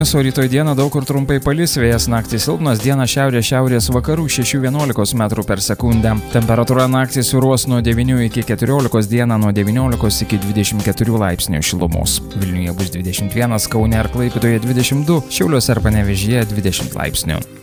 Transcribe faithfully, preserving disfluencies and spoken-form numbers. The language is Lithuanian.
O rytoj dieną daug kur trumpai palis, vėjas naktį silpnas, dieną šiaurės šiaurės vakarų šeši vienuolika metrų per sekundę. Temperatūra naktį svyruos nuo devynių iki keturiolikos, dieną nuo devyniolikos iki dvidešimt keturių laipsnių šilumos. Vilniuje bus dvidešimt vienas, Kaune ir Klaipėdoje dvidešimt du, Šiauliuose ir Panevėžyje dvidešimt laipsnių.